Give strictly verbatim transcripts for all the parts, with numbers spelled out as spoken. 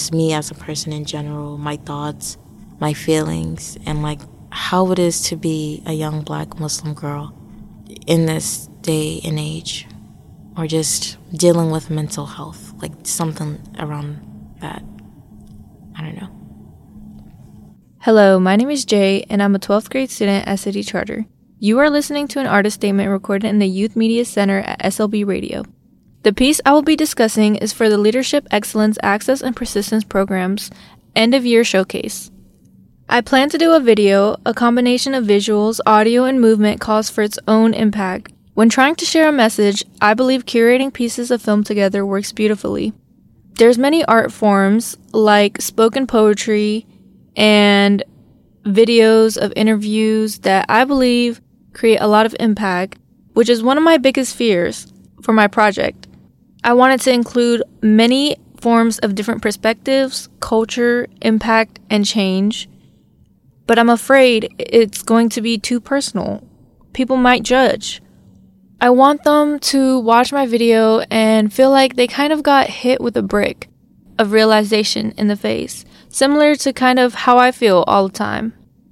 just me as a person in general, my thoughts, my feelings, and like how it is to be a young black Muslim girl in this day and age, or just dealing with mental health, like something around that. I don't know. Hello, my name is Jay, and I'm a twelfth grade student at City Charter. You are listening to an artist statement recorded in the Youth Media Center at S L B Radio. The piece I will be discussing is for the Leadership Excellence Access and Persistence Program's end-of-year showcase. I plan to do a video. A combination of visuals, audio, and movement calls for its own impact. When trying to share a message, I believe curating pieces of film together works beautifully. There's many art forms like spoken poetry and videos of interviews that I believe create a lot of impact, which is one of my biggest fears for my project. I wanted to include many forms of different perspectives, culture, impact, and change, but I'm afraid it's going to be too personal. People might judge. I want them to watch my video and feel like they kind of got hit with a brick of realization in the face, similar to kind of how I feel all the time.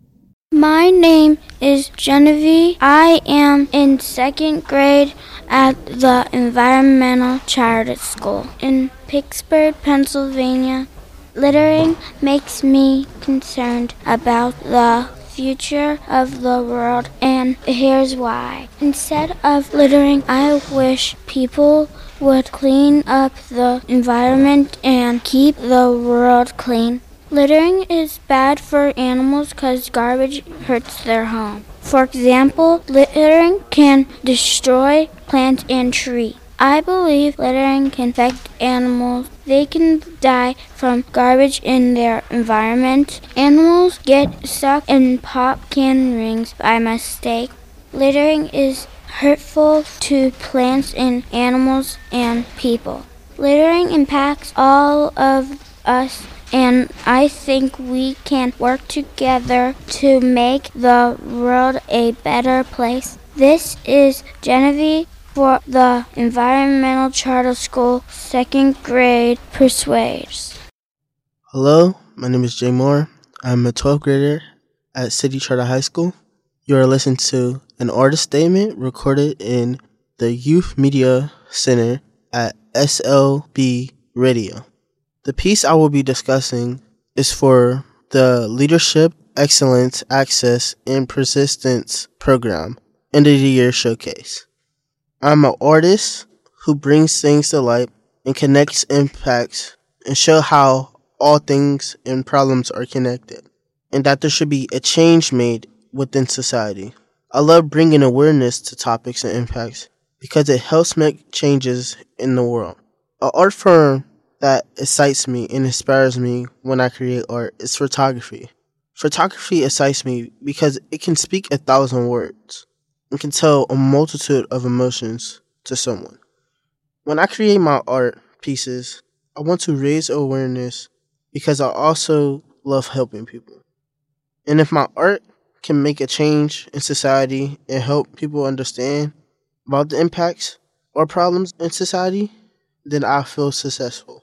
My name is Genevieve. I am in second grade at the Environmental Charter School in Pittsburgh, Pennsylvania. Littering makes me concerned about the future of the world, and here's why. Instead of littering, I wish people would clean up the environment and keep the world clean. Littering is bad for animals because garbage hurts their home. For example, littering can destroy plants and trees. I believe littering can affect animals. They can die from garbage in their environment. Animals get stuck in pop can rings by mistake. Littering is hurtful to plants and animals and people. Littering impacts all of us, and I think we can work together to make the world a better place. This is Genevieve for the Environmental Charter School, second grade Persuades. Hello, my name is Jay Moore. I'm a twelfth grader at City Charter High School. You are listening to an artist statement recorded in the Youth Media Center at S L B Radio. The piece I will be discussing is for the Leadership Excellence Access and Persistence Program End of the Year Showcase. I'm an artist who brings things to light and connects impacts and show how all things and problems are connected, and that there should be a change made within society. I love bringing awareness to topics and impacts because it helps make changes in the world. An art form that excites me and inspires me when I create art is photography. Photography excites me because it can speak a thousand words and can tell a multitude of emotions to someone. When I create my art pieces, I want to raise awareness because I also love helping people. And if my art can make a change in society and help people understand about the impacts or problems in society, then I feel successful.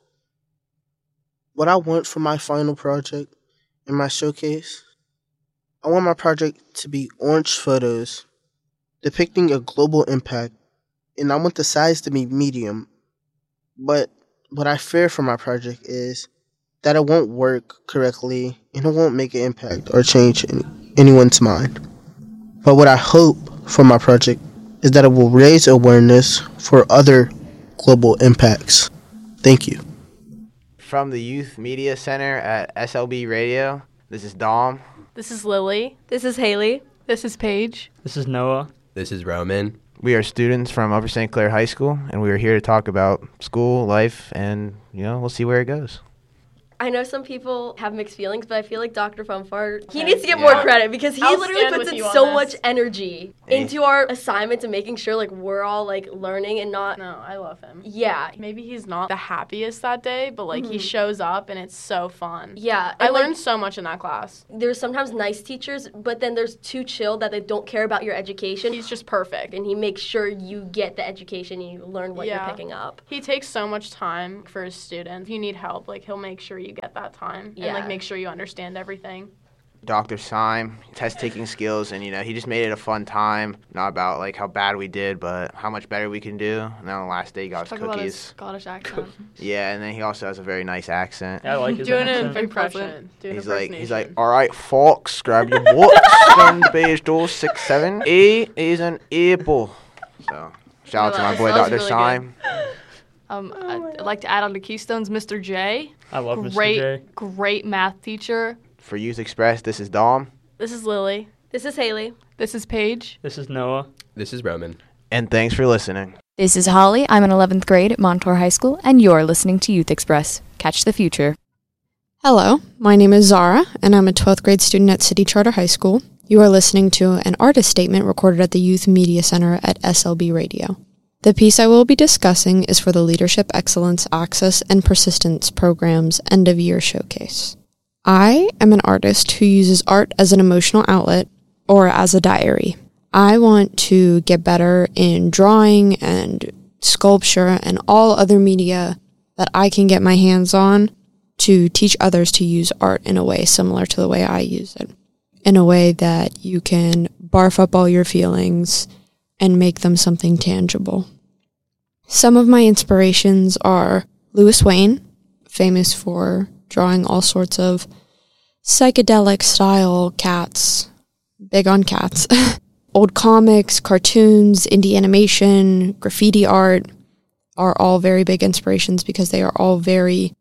What I want for my final project in my showcase, I want my project to be orange photos depicting a global impact, and I want the size to be medium. But what I fear for my project is that it won't work correctly and it won't make an impact or change in anyone's mind. But what I hope for my project is that it will raise awareness for other global impacts. Thank you. From the Youth Media Center at S L B Radio, this is Dom. This is Lily. This is Haley. This is Paige. This is Noah. This is Roman. We are students from Upper Saint Clair High School, and we are here to talk about school, life, and, you know, we'll see where it goes. I know some people have mixed feelings, but I feel like Doctor Funfar, he Okay. needs to get Yeah. more credit because he I'll literally stand puts with in you on so this. much energy Hey. into our assignments and making sure like we're all like learning and not. No, I love him. Yeah. Maybe he's not the happiest that day, but like he Mhm. shows up and it's so fun. Yeah. I and, like, learned so much in that class. There's sometimes nice teachers, but then there's too chill that they don't care about your education. He's just perfect. And he makes sure you get the education and you learn what Yeah. you're picking up. He takes so much time for his students. If you need help, like he'll make sure you you get that time and Yeah. like make sure you understand everything. Doctor Syme, test taking skills, and you know he just made it a fun time. Not about like how bad we did, but how much better we can do. And then on the last day, he got us Talk about his cookies. Scottish accent. Yeah, and then he also has a very nice accent. Yeah, I like his Doing it accent. in Impression. Doing He's like, he's like, impersonation. all right, folks, grab your books on page door six seven. A is an apple. So shout out to my That boy was Doctor really Syme. Um, I'd, I'd like to add on to Keystone's Mister J. I love Mister Great, J. great math teacher. For Youth Express, this is Dom. This is Lily. This is Haley. This is Paige. This is Noah. This is Roman. And thanks for listening. This is Holly. I'm in eleventh grade at Montour High School, and you're listening to Youth Express. Catch the future. Hello, my name is Zara, and I'm a twelfth grade student at City Charter High School. You are listening to an artist statement recorded at the Youth Media Center at S L B Radio. The piece I will be discussing is for the Leadership Excellence Access and Persistence Program's end-of-year showcase. I am an artist who uses art as an emotional outlet or as a diary. I want to get better in drawing and sculpture and all other media that I can get my hands on to teach others to use art in a way similar to the way I use it. In a way that you can barf up all your feelings and make them something tangible. Some of my inspirations are Louis Wayne, famous for drawing all sorts of psychedelic style cats, big on cats, old comics, cartoons, indie animation, graffiti art are all very big inspirations because they are all very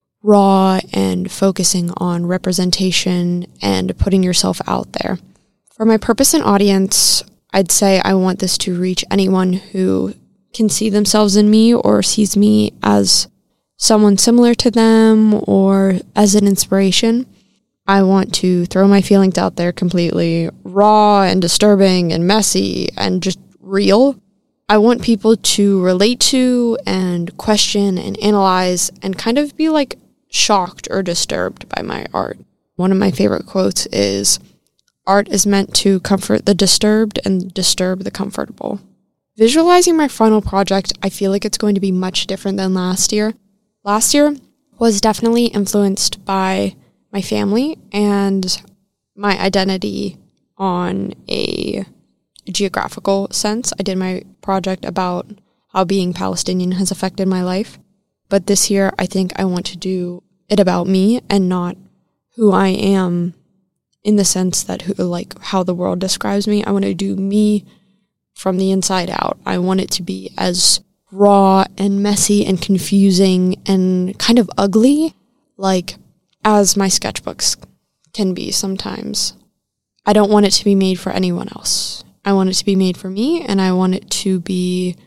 raw and focusing on representation and putting yourself out there. For my purpose and audience, I'd say I want this to reach anyone who can see themselves in me or sees me as someone similar to them or as an inspiration. I want to throw my feelings out there completely raw and disturbing and messy and just real. I want people to relate to and question and analyze and kind of be like shocked or disturbed by my art. One of my favorite quotes is, "Art is meant to comfort the disturbed and disturb the comfortable." Visualizing my final project, I feel like it's going to be much different than last year. Last year was definitely influenced by my family and my identity on a geographical sense. I did my project about how being Palestinian has affected my life. But this year, I think I want to do it about me and not who I am in the sense that who, like how the world describes me. I want to do me from the inside out. I want it to be as raw and messy and confusing and kind of ugly, like as my sketchbooks can be sometimes. I don't want it to be made for anyone else. I want it to be made for me, and I want it to be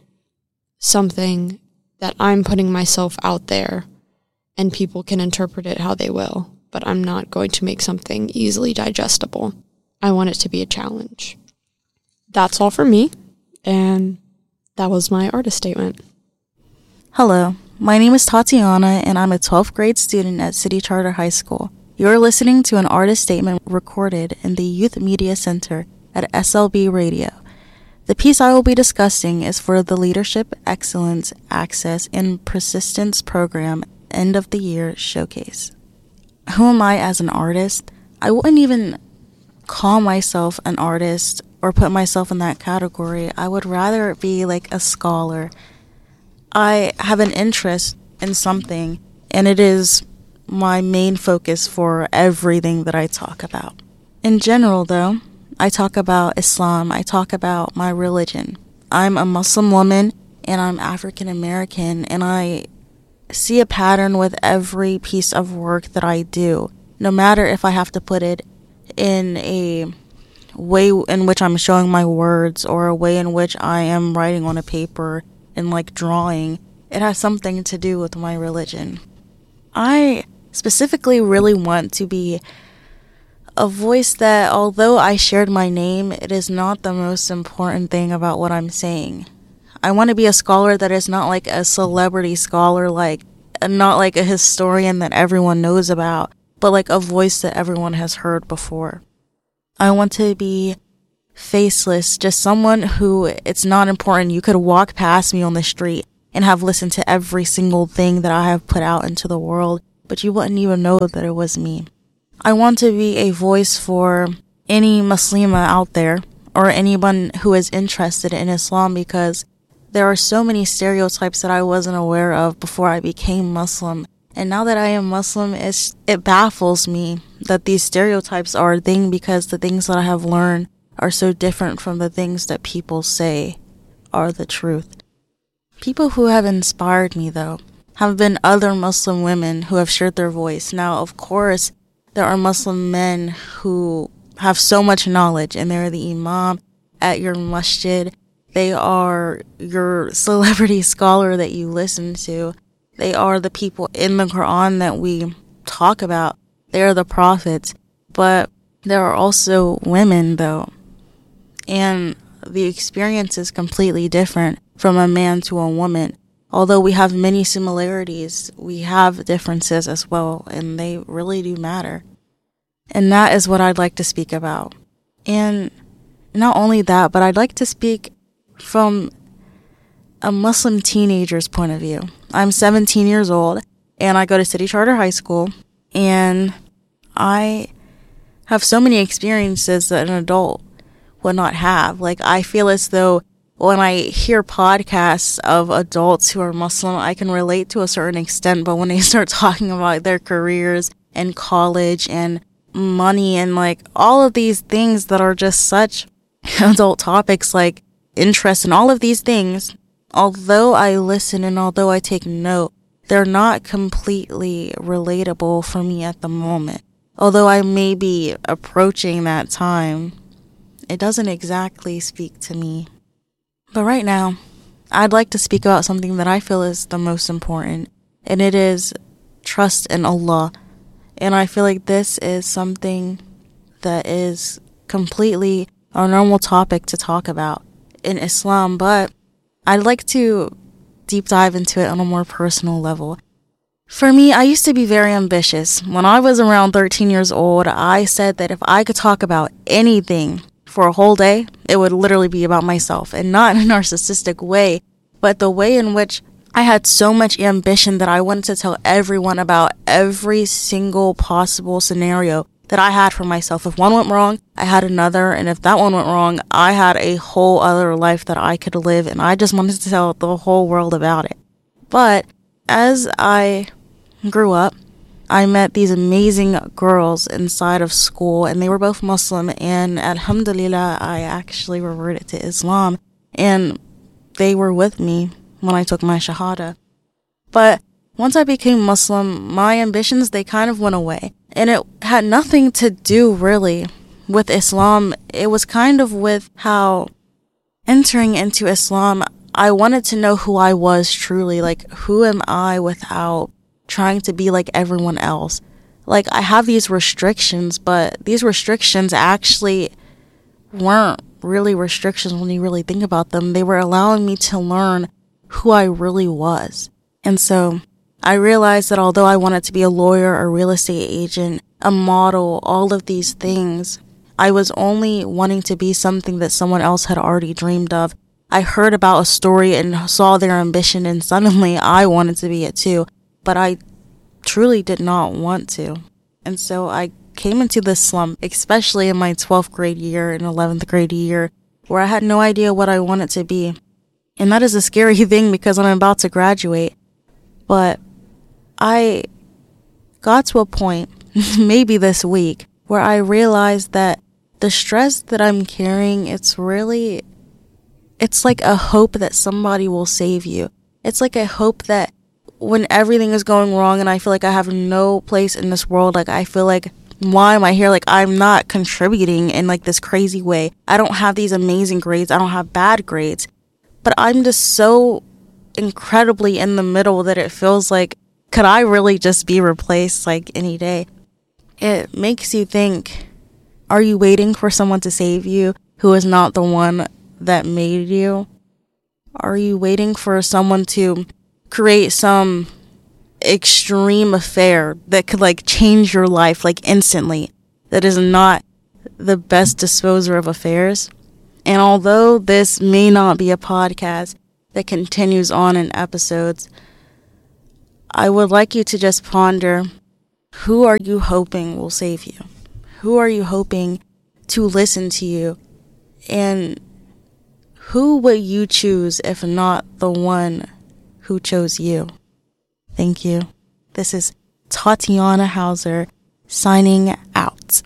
something that I'm putting myself out there and people can interpret it how they will, but I'm not going to make something easily digestible. I want it to be a challenge. That's all for me, and that was my artist statement. Hello, my name is Tatiana, and I'm a twelfth grade student at City Charter High School. You're listening to an artist statement recorded in the Youth Media Center at S L B Radio. The piece I will be discussing is for the Leadership Excellence Access and Persistence Program End of the Year Showcase. Who am I as an artist? I wouldn't even call myself an artist or put myself in that category. I would rather be like a scholar. I have an interest in something, and it is my main focus for everything that I talk about. In general, though, I talk about Islam. I talk about my religion. I'm a Muslim woman, and I'm African American, and I see a pattern with every piece of work that I do, no matter if I have to put it in a way in which I'm showing my words or a way in which I am writing on a paper and like drawing. It has something to do with my religion. I specifically really want to be a voice that, although I shared my name, it is not the most important thing about what I'm saying. I want to be a scholar that is not like a celebrity scholar, like not like a historian that everyone knows about, but like a voice that everyone has heard before. I want to be faceless, just someone who it's not important. You could walk past me on the street and have listened to every single thing that I have put out into the world, but you wouldn't even know that it was me. I want to be a voice for any Muslima out there or anyone who is interested in Islam, because there are so many stereotypes that I wasn't aware of before I became Muslim. And now that I am Muslim, it's, it baffles me that these stereotypes are a thing, because the things that I have learned are so different from the things that people say are the truth. People who have inspired me, though, have been other Muslim women who have shared their voice. Now, of course, there are Muslim men who have so much knowledge, and they're the imam at your masjid. They are your celebrity scholar that you listen to. They are the people in the Quran that we talk about. They are the prophets. But there are also women, though. And the experience is completely different from a man to a woman. Although we have many similarities, we have differences as well, and they really do matter. And that is what I'd like to speak about. And not only that, but I'd like to speak from a Muslim teenager's point of view. I'm seventeen years old, and I go to City Charter High School, and I have so many experiences that an adult would not have. Like, I feel as though when I hear podcasts of adults who are Muslim, I can relate to a certain extent, but when they start talking about their careers and college and money and like all of these things that are just such adult topics, like interest and all of these things, although I listen and although I take note, they're not completely relatable for me at the moment. Although I may be approaching that time, it doesn't exactly speak to me. But right now, I'd like to speak about something that I feel is the most important, and it is trust in Allah. And I feel like this is something that is completely a normal topic to talk about in Islam, but I'd like to deep dive into it on a more personal level. For me, I used to be very ambitious. When I was around thirteen years old, I said that if I could talk about anything for a whole day, it would literally be about myself, and not in a narcissistic way, but the way in which I had so much ambition that I wanted to tell everyone about every single possible scenario that I had for myself. If one went wrong, I had another, and if that one went wrong, I had a whole other life that I could live, and I just wanted to tell the whole world about it. But as I grew up, I met these amazing girls inside of school, and they were both Muslim, and alhamdulillah, I actually reverted to Islam, and they were with me when I took my shahada. But once I became Muslim, my ambitions, they kind of went away, and it had nothing to do really with Islam. It was kind of with how entering into Islam, I wanted to know who I was truly, like, who am I without trying to be like everyone else. Like, I have these restrictions, but these restrictions actually weren't really restrictions when you really think about them. They were allowing me to learn who I really was. And so I realized that although I wanted to be a lawyer, a real estate agent, a model, all of these things, I was only wanting to be something that someone else had already dreamed of. I heard about a story and saw their ambition, and suddenly I wanted to be it too. But I truly did not want to. And so I came into this slump, especially in my twelfth grade year and eleventh grade year, where I had no idea what I wanted to be. And that is a scary thing because I'm about to graduate. But I got to a point, maybe this week, where I realized that the stress that I'm carrying, it's really, it's like a hope that somebody will save you. It's like a hope that when everything is going wrong and I feel like I have no place in this world, like I feel like, why am I here? Like, I'm not contributing in like this crazy way. I don't have these amazing grades. I don't have bad grades. But I'm just so incredibly in the middle that it feels like, could I really just be replaced like any day? It makes you think, are you waiting for someone to save you who is not the one that made you? Are you waiting for someone to create some extreme affair that could like change your life like instantly, that is not the best disposer of affairs? And although this may not be a podcast that continues on in episodes, I would like you to just ponder Who are you hoping will save you? Who are you hoping to listen to you? And who would you choose if not the one who chose you? Thank you. This is Tatiana Hauser signing out.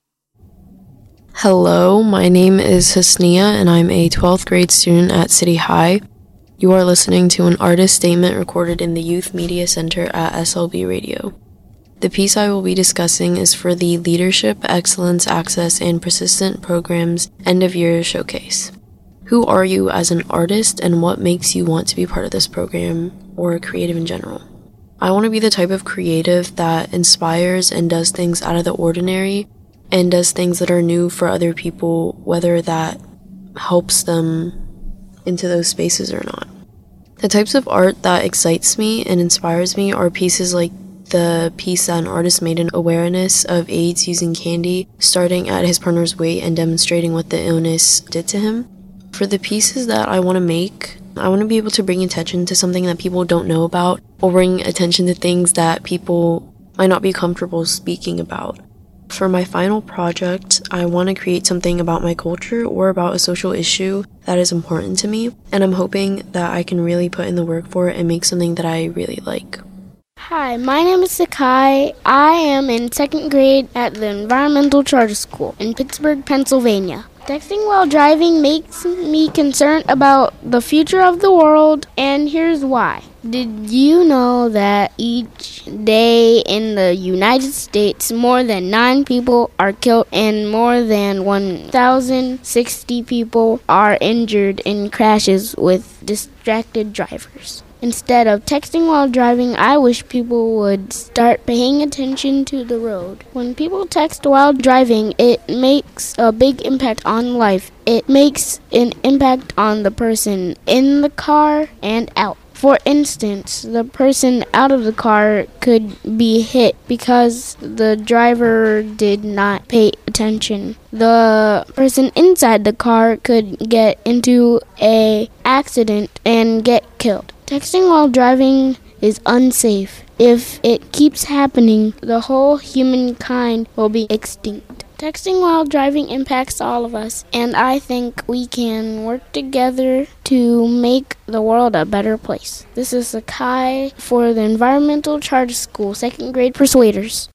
Hello, my name is Hasnia and I'm a twelfth grade student at City High. You are listening to an artist statement recorded in the Youth Media Center at S L B Radio. The piece I will be discussing is for the Leadership, Excellence, Access, and Persistent Programs End of Year Showcase. Who are you as an artist and what makes you want to be part of this program or creative in general? I want to be the type of creative that inspires and does things out of the ordinary and does things that are new for other people, whether that helps them into those spaces or not. The types of art that excites me and inspires me are pieces like the piece that an artist made in awareness of AIDS using candy, starting at his partner's weight and demonstrating what the illness did to him. For the pieces that I want to make, I want to be able to bring attention to something that people don't know about, or bring attention to things that people might not be comfortable speaking about. For my final project, I want to create something about my culture or about a social issue that is important to me, and I'm hoping that I can really put in the work for it and make something that I really like. Hi, my name is Sakai. I am in second grade at the Environmental Charter School in Pittsburgh, Pennsylvania. Texting while driving makes me concerned about the future of the world, and here's why. Did you know that each day in the United States, more than nine people are killed and more than one thousand sixty people are injured in crashes with distracted drivers? Instead of texting while driving, I wish people would start paying attention to the road. When people text while driving, it makes a big impact on life. It makes an impact on the person in the car and out. For instance, the person out of the car could be hit because the driver did not pay attention. The person inside the car could get into an accident and get killed. Texting while driving is unsafe. If it keeps happening, the whole humankind will be extinct. Texting while driving impacts all of us, and I think we can work together to make the world a better place. This is Sakai for the Environmental Charter School, second grade Persuaders.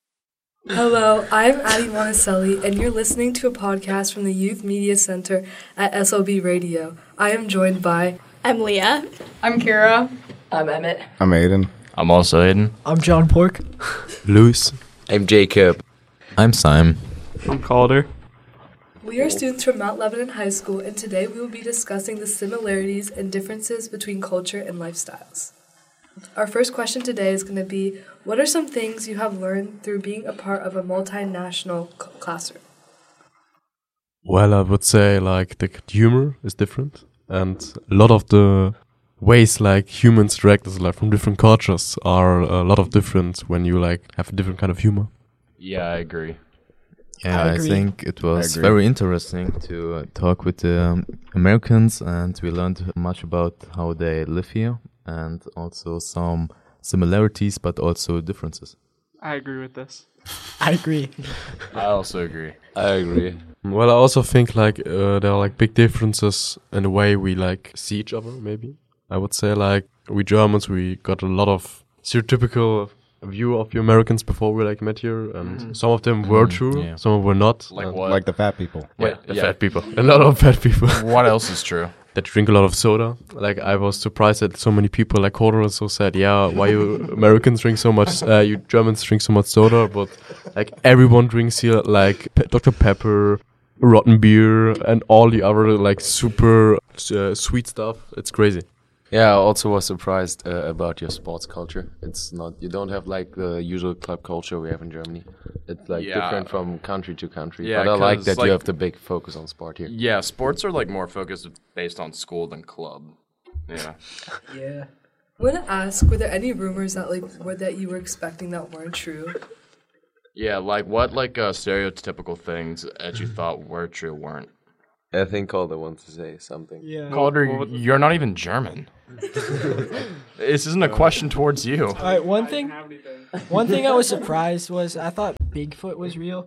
Hello, I'm Addie Monticelli, and you're listening to a podcast from the Youth Media Center at S L B Radio. I am joined by... I'm Leah. I'm Kira. I'm Emmett. I'm Aiden. I'm also Aiden. I'm John Pork. Luis. I'm Jacob. I'm Simon. I'm Calder. We are students from Mount Lebanon High School, and today we will be discussing the similarities and differences between culture and lifestyles. Our first question today is going to be, what are some things you have learned through being a part of a multinational c- classroom? Well, I would say like the humor is different, and a lot of the ways like humans interact as like from different cultures are a lot of different when you like have a different kind of humor. Yeah, I agree. Yeah, I, I think it was agree. very interesting to uh, talk with the um, Americans, and we learned much about how they live here and also some similarities but also differences. I agree with this. I agree. I also agree. I agree. Well, I also think like uh, there are like big differences in the way we like see each other, maybe. I would say like we Germans, we got a lot of stereotypical view of you Americans before we like met here, and mm. some of them were mm, true, yeah. some were not. Like what? Like the fat people. Yeah, the yeah. fat people. A lot of fat people. What else is true? That drink a lot of soda. Like I was surprised that so many people like Calder so said, yeah, why you Americans drink so much, uh, you Germans drink so much soda, but like everyone drinks here like Pe- Doctor Pepper, rotten beer, and all the other like super uh, sweet stuff. It's crazy. Yeah, I also was surprised uh, about your sports culture. It's not, you don't have like the usual club culture we have in Germany. It's like yeah. different from country to country. Yeah, but I like that like, you have the big focus on sport here. Yeah, sports are like more focused based on school than club. Yeah. Yeah. I want to ask, were there any rumors that like were that you were expecting that weren't true? Yeah, like what like uh, stereotypical things that you thought were true weren't? I think Calder wants to say something. Yeah. Calder, well, you're not even German. This isn't a question towards you. All right, one thing. One thing I was surprised was I thought Bigfoot was real.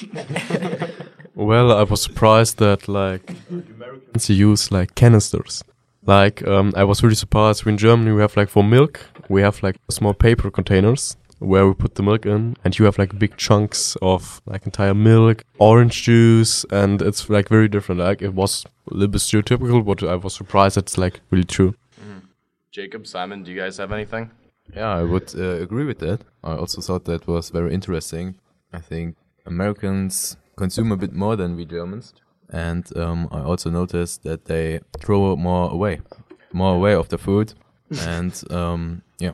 Well, I was surprised that like Americans use like canisters. Like um, I was really surprised. In Germany, we have like for milk, we have like small paper containers where we put the milk in, and you have like big chunks of like entire milk, orange juice, and it's like very different. Like it was a little bit stereotypical, but I was surprised it's like really true. Mm. Jacob, Simon, do you guys have anything? Yeah, I would uh, agree with that. I also thought that was very interesting. I think Americans consume a bit more than we Germans, and um, I also noticed that they throw more away, more away of the food, and um, yeah.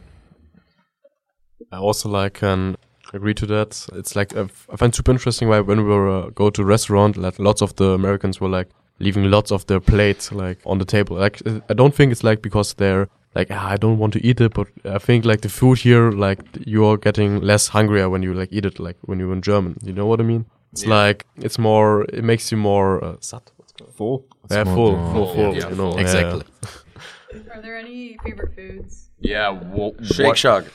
I also like can agree to that. It's like uh, I find super interesting why when we were uh, go to a restaurant, like lots of the Americans were like leaving lots of their plates like on the table. Like I don't think it's like because they're like ah, I don't want to eat it, but I think like the food here, like you're getting less hungrier when you like eat it, like when you're in German. You know what I mean? It's Yeah. like it's more. It makes you more uh, satt. Full. Yeah, It's full, more- full, full. Yeah, you know, full. Exactly. Are there any favorite foods? Yeah, well, Shake what- Shack.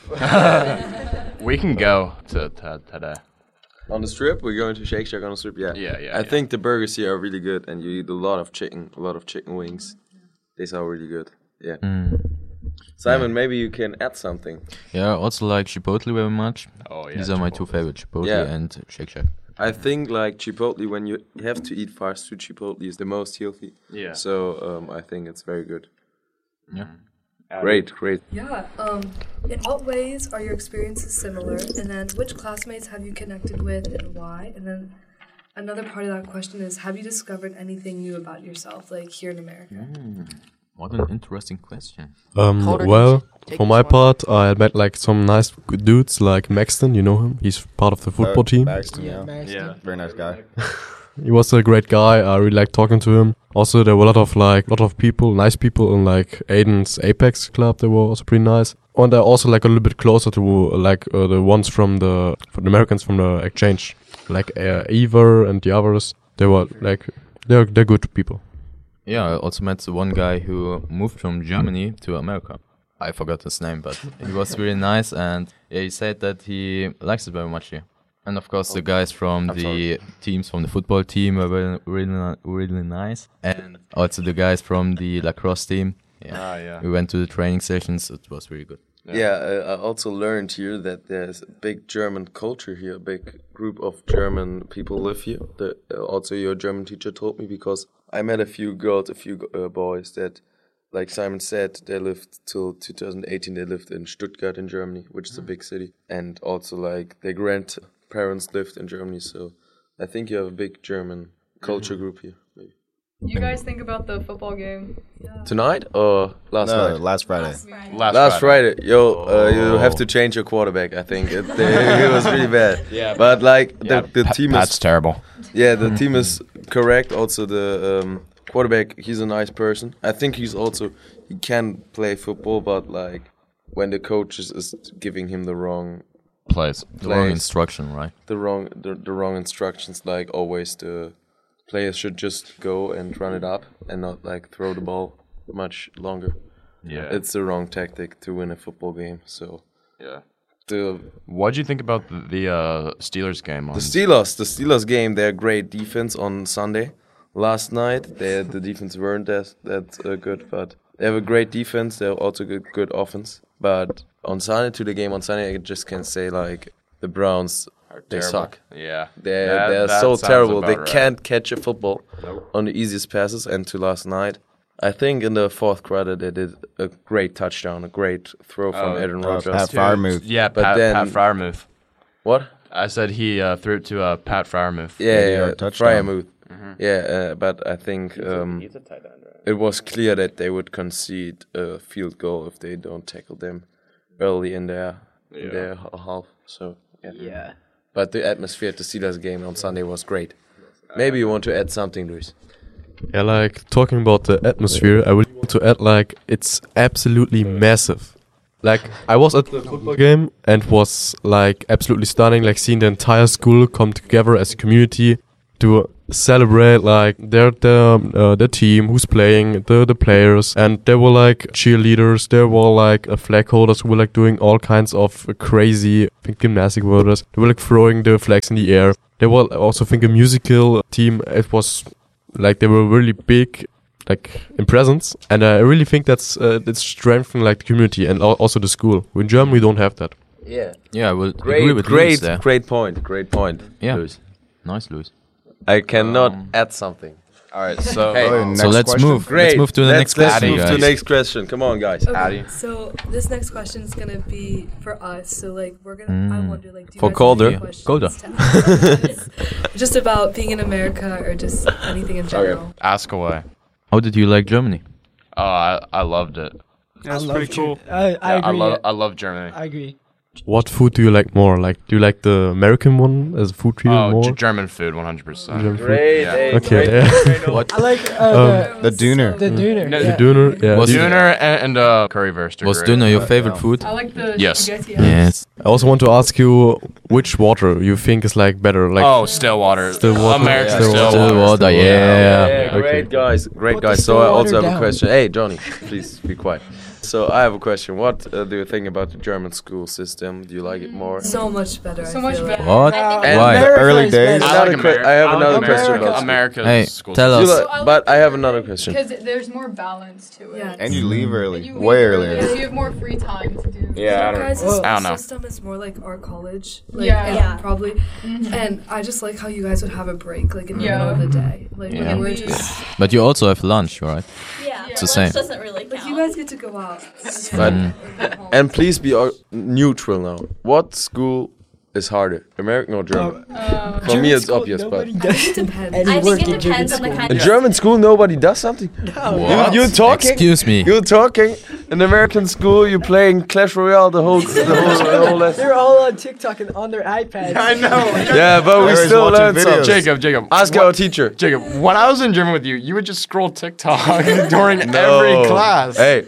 We can go to, to today. On the strip, we're going to Shake Shack on the strip. Yeah, Yeah, yeah, I yeah. think the burgers here are really good, and you eat a lot of chicken, a lot of chicken wings. They sound really good. Yeah. Mm. Simon, maybe you can add something. Yeah, I also like Chipotle very much. Oh, yeah, These are my two favorite, Chipotle Yeah. and Shake Shack. I think like Chipotle, when you have to eat fast food, Chipotle is the most healthy. Yeah. So um, I think it's very good. Yeah. Great, great. Yeah. Um, in what ways are your experiences similar? And then which classmates have you connected with and why? And then another part of that question is, have you discovered anything new about yourself, like here in America? Mm. What an interesting question. Um, Colder well, take for this my one. part, I met like some nice good dudes like Maxton. You know him? He's part of the football team. Baxton, yeah. Yeah. Very nice guy. He was a great guy. I really liked talking to him. Also, there were a lot of like lot of people, nice people in like Aiden's Apex club. They were also pretty nice. And they're also like a little bit closer to like uh, the ones from the from the Americans from the exchange, like uh, Ever and the others. They were like they're they're good people. Yeah, I also met the one guy who moved from Germany to America. I forgot his name, but he was really nice, and yeah, he said that he likes it very much here. And of course, the guys from I'm the sorry. teams from the football team were really, really, really nice, and also the guys from the lacrosse team. Yeah, Ah, yeah. we went to the training sessions. It was really good. Yeah, I, I also learned here that there's a big German culture here. A big group of German people live here. The, uh, also, your German teacher told me, because I met a few girls, a few uh, boys that, like Simon said, they lived till two thousand eighteen. They lived in Stuttgart in Germany, which is a big city, and also like their grandparents lived in Germany. So I think you have a big German culture group here. Maybe. You guys think about the football game? Tonight or last No, night? last Friday. Last, Last Friday. Friday, yo, uh, you Oh. have to change your quarterback. I think it, it was really bad. Yeah, but like the Yeah, the Pat- team Pat's is terrible. Yeah, the team is correct. Also, the um, quarterback, he's a nice person. I think he's also he can play football, but like when the coach is, is giving him the wrong Plays. The wrong plays, instruction, right? the wrong the, the wrong instructions. Like always, the players should just go and run it up and not like throw the ball much longer. Yeah. It's the wrong tactic to win a football game. So Yeah. the What do you think about the, the uh, Steelers game? On The Steelers, the Steelers game, they're great defense on Sunday. Last night, they the defense weren't that that uh, good, but they have a great defense. They have also good good offense. But on Sunday, to the game on Sunday, I just can say like the Browns, they terrible. suck. Yeah. They're That- they're that so sounds terrible. about They right. can't catch a football Nope. on the easiest passes. And to last night, I think in the fourth quarter they did a great touchdown, a great throw from Oh, Aaron uh, Rodgers. Pat Freiermuth. Yeah, But Pat, then- Pat Freiermuth. What? I said he uh, threw it to uh, Pat Freiermuth. Yeah, Yeah, yeah, yeah, touchdown. Freiermuth. Mhm. Yeah, uh, but I think um, it was clear that they would concede a field goal if they don't tackle them early in their in Yeah. their h- half. So yeah. Yeah. But the atmosphere at the Steelers game on Sunday was great. Maybe you want to add something, Luis? Yeah, like talking about the atmosphere, I would want to add like it's absolutely massive. Like I was at the football game and was like absolutely stunning, like seeing the entire school come together as a community to celebrate like their the uh, the team who's playing, the the players, and there were like cheerleaders, there were like uh, flag holders who were like doing all kinds of crazy, I think, gymnastic worders. They were like throwing the flags in the air. There were also, I think, a musical team. It was like they were really big, like in presence, and I really think that's uh, it's strengthening like the community and al- also the school. In Germany, we don't have that. Yeah. Yeah, I will Great, agree with great, Luis there. great point. Great point. Yeah. Luis. Nice, Luis. I cannot Um, add something. All right, so Hey, uh, So let's move. Great. Let's move to the let's, next let's question, move to guys. the next question. Come on, guys. Okay, so this next question is gonna be for us. So like we're gonna. I Mm. wonder like. Do you For guys have Calder. any questions Calder. to ask? Just about being in America or just anything in general. Ask away. How did you like Germany? Oh, I, I loved it. I It's love pretty Ger- cool. I, I Yeah, I agree. love I love Germany. I agree. What food do you like more? Like, do you like the American one as a food to you Oh, more? G- German food, one hundred percent. German food? Great, Yeah. hey, Okay. great, yeah. great, great. What? I like uh, Um, the, the Döner. the Döner. No, yeah. The Döner, yeah. Was Do- Döner and, and uh, currywurst are Was great. Döner your favorite food? I like the Yes. spaghetti. Yes. I also want to ask you which water you think is like better. Like, oh, still water. Still water. American Still still, water. water. Still water, yeah. Yeah, Okay. great guys, great Put the guys. So I still also water have a down. question. Hey, Johnny, please be quiet. So I have a question. What uh, do you think about the German school system? Do you like it more? So much better. So I much feel better. What? And Why? the early days. I Another like que- Ameri- I have I like another question America- about America's Hey, school tell You us. like- So I but like I have the- another question. Because there's more balance to it. Yeah. And you leave early, And you way leave earlier. So you have more free time to do. Yeah, I Your don't, guys' I don't know. system is more like our college. Like, Yeah. and Yeah. Probably. Mhm. And I just like how you guys would have a break, like in the Yeah. middle of the day. Like Yeah. when we're Yeah. just. But you also have lunch, right? Yeah, It's the lunch same. doesn't really Like count. you guys get to go out. But Mm. and please be uh, neutral now. What school is harder, American or German? Uh, For me, German it's school, obvious, but nobody I does think it depends. any I work think it in German depends on the school. kind in of German school nobody does something. What? You, you're talking. Excuse me. You're talking. In American school, you're playing Clash Royale the whole the whole, the whole lesson. They're all on TikTok and on their iPads. I know. Yeah, but we Always still watching learn videos. something. Jacob, Jacob. Ask what- our teacher. Jacob, when I was in German with you, you would just scroll TikTok during No. every class. Hey,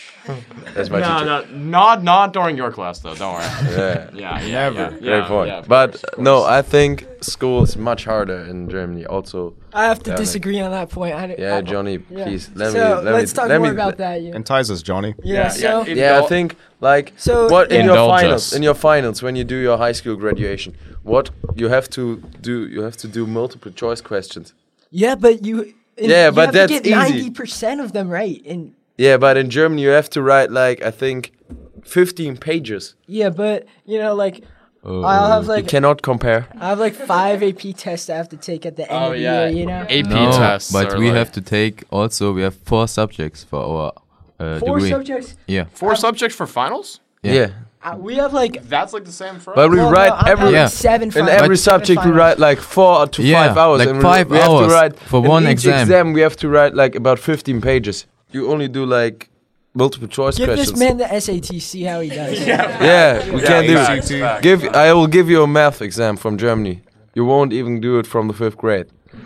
that's my no, teacher. no, not not during your class though. Don't worry. Yeah. Yeah, yeah, Never. yeah, Great yeah, point. yeah, of but course, of no, course. I think school is much harder in Germany. Also, I have to Yeah, disagree on that point. I, yeah, I, Johnny, yeah. please let so me let let's me talk let more me. about that. Yeah. And ties us, Johnny. Yeah, Yeah, so yeah, Yeah, I Indul- think like So, what in yeah. your Indulge finals us. in your finals when you do your high school graduation, what you have to do you have to do multiple choice questions. yeah, but you. in- Yeah, you but have that's to get easy. ninety percent of them right, and Yeah, but in German you have to write like I think fifteen pages. yeah, but you know, like Oh. I'll have You like cannot compare. I have like five A P tests I have to take at the end Oh, of the yeah. year. You know, A P No, tests. but are we like have to take also, we have four subjects for our uh, four degree. subjects. Yeah. four subjects for finals. Yeah. Yeah. Uh, we have like. That's like the same for. But we well, write no, I'm every having Yeah. seven. in finals, every seven subject we finals. write like four to Yeah, five hours. like and five we, we have hours to write for in one each exam. We have to write like about fifteen pages. You only do like multiple choice Give questions. this man the S A T. See how he does. Yeah, we Yeah, can't do facts, it. facts, Give facts. I will give you a math exam from Germany. You won't even do it from the fifth grade.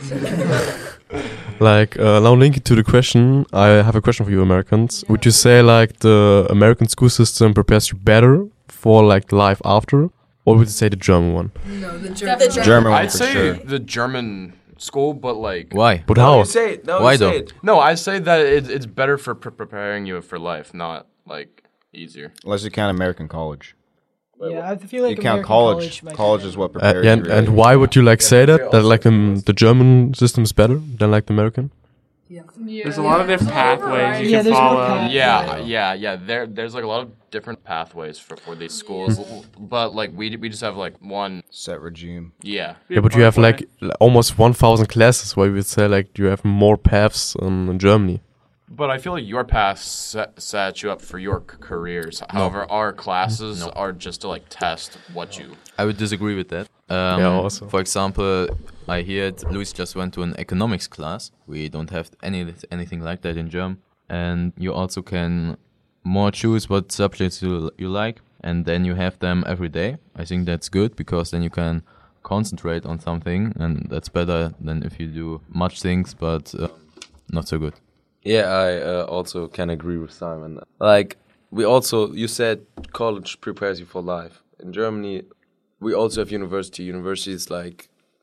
Like, uh, now linking to the question, I have a question for you, Americans. Would you say like the American school system prepares you better for like life after, or would you say the German one? No, the Definitely German. German one I'd for say sure. the German school, but like. Why? But how? say it. No, Why you say though? it. No, I say that it, it's better for pre- preparing you for life, not like easier. Unless you count American college. Yeah, I feel like you count American college. might College be is what Uh, prepares and you. and really. why would you like say that? That like um, the German system is better than like the American? Yeah. There's a lot of different pathways you Yeah, can there's more follow. pathways. Yeah, yeah, yeah. There, there's like a lot of different pathways for, for these schools, but like we we just have like one set regime? Yeah. Yeah, but you have like l- almost one thousand classes. Where you would say like you have more paths um, in Germany. But I feel like your path set, set you up for your c- careers. However, our classes are just to like test what you. I would disagree with that. Um, Yeah, also. For example, I heard Luis just went to an economics class. We don't have any anything like that in German. And you also can more choose what subjects you you like, and then you have them every day. I think that's good because then you can concentrate on something, and that's better than if you do much things, but uh, not so good. Yeah, I uh, also can agree with Simon. Like, we also, you said college prepares you for life. In Germany, we also have university. University is like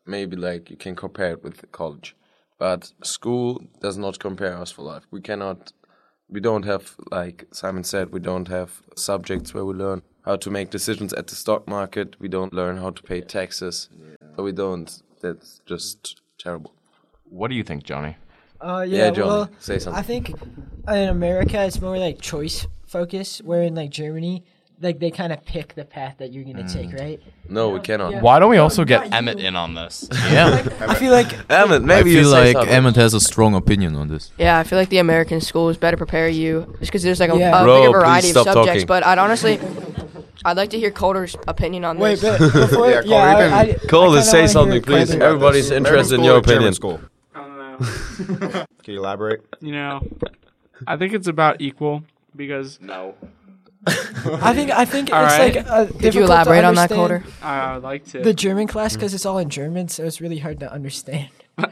maybe like you can compare it with college, but school does not compare us for life. We cannot, we don't have, like Simon said, we don't have subjects where we learn how to make decisions at the stock market. We don't learn how to pay taxes. So we don't. That's just terrible. What do you think, Johnny? Uh, yeah, yeah, Johnny, well, say something. I think in America it's more like choice focus, where in like Germany, like they kind of pick the path that you're gonna mm. take, right? No, we cannot. Yeah. Why don't we also get Emmett in on this? Yeah. I feel like Emmett, maybe I feel you say like something. Emmett has a strong opinion on this. Yeah, I feel like the American schools better prepare you just because there's like a, Yeah. a Bro, bigger please variety of stop subjects. talking. But I'd honestly, I'd like to hear Calder's opinion on Wait, this. but before, Yeah, yeah, Calder, you I, I, can- Calder, I say kinda something, wanna hear please. Calder. Everybody's American interested in school your or German opinion. School? I don't know. Can you elaborate? You know, I think it's about equal because No. I think I think All it's right. like uh, Could you elaborate on that, Calder? I would like to. The German class, because it's all in German, so it's really hard to understand.